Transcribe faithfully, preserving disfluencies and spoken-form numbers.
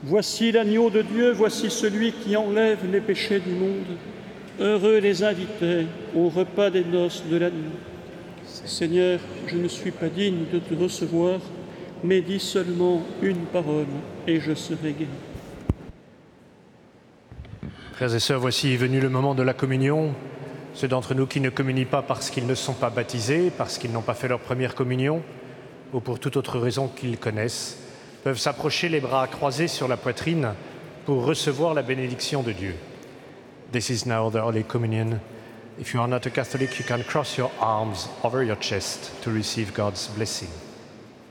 Voici l'agneau de Dieu, voici celui qui enlève les péchés du monde. Heureux les invités au repas des noces de l'agneau. Seigneur, je ne suis pas digne de te recevoir, mais dis seulement une parole et je serai guéri. Frères et sœurs, voici venu le moment de la communion. Ceux d'entre nous qui ne communient pas parce qu'ils ne sont pas baptisés, parce qu'ils n'ont pas fait leur première communion, ou pour toute autre raison qu'ils connaissent, peuvent s'approcher les bras croisés sur la poitrine pour recevoir la bénédiction de Dieu. This is now the Holy Communion. If you are not a Catholic, you can cross your arms over your chest to receive God's blessing.